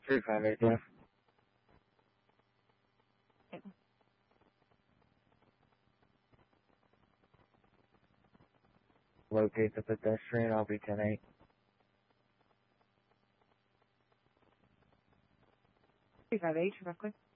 358 Jeff. Locate the pedestrian, I'll be 10-8. Three five eight, roughly.